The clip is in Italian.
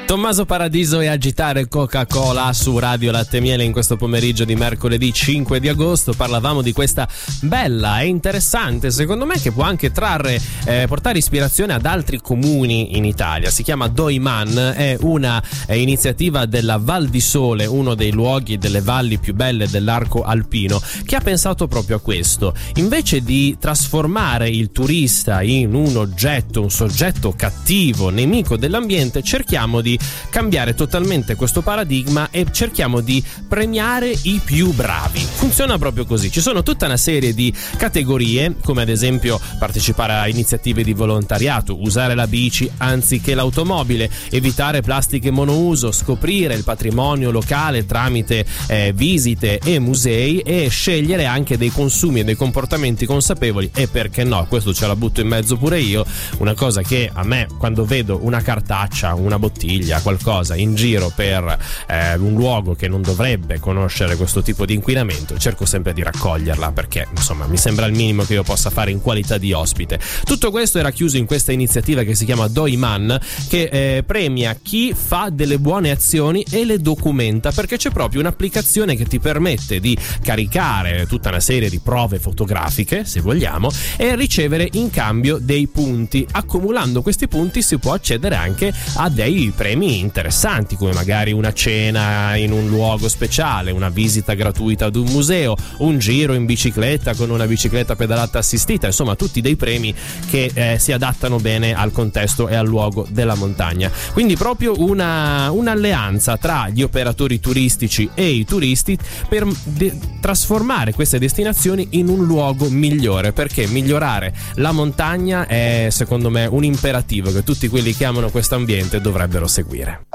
Tommaso Paradiso e Agitare Coca-Cola su Radio Latte Miele in questo pomeriggio di mercoledì 5 di agosto. Parlavamo di questa bella e interessante, secondo me, che può anche portare ispirazione ad altri comuni in Italia. Si chiama Doiman, è una iniziativa della Val di Sole, uno dei luoghi delle valli più belle dell'arco alpino, che ha pensato proprio a questo. Invece di trasformare il turista in un soggetto cattivo, nemico dell'ambiente, cerchiamo di cambiare totalmente questo paradigma e cerchiamo di premiare i più bravi. Funziona proprio così. Ci sono tutta una serie di categorie, come ad esempio partecipare a iniziative di volontariato, usare la bici anziché l'automobile, evitare plastiche monouso, scoprire il patrimonio locale tramite visite e musei, e scegliere anche dei consumi e dei comportamenti consapevoli. E perché no, questo ce la butto in mezzo pure io, una cosa che a me, quando vedo una cartaccia, una bottiglia, qualcosa in giro per un luogo che non dovrebbe conoscere questo tipo di inquinamento, cerco sempre di raccoglierla, perché insomma mi sembra il minimo che io possa fare in qualità di ospite. Tutto questo era chiuso in questa iniziativa che si chiama Doiman, che premia chi fa delle buone azioni e le documenta, perché c'è proprio un'applicazione che ti permette di caricare tutta una serie di prove fotografiche, se vogliamo, e ricevere in cambio dei punti. Accumulando questi punti si può accedere anche a dei premi interessanti, come magari una cena in un luogo speciale, una visita gratuita ad un museo, un giro in bicicletta con una bicicletta pedalata assistita, insomma tutti dei premi che si adattano bene al contesto e al luogo della montagna. Quindi proprio un'alleanza tra gli operatori turistici e i turisti per trasformare queste destinazioni in un luogo migliore, perché migliorare la montagna è, secondo me, un imperativo che tutti quelli che amano questo ambiente dovrebbero seguire.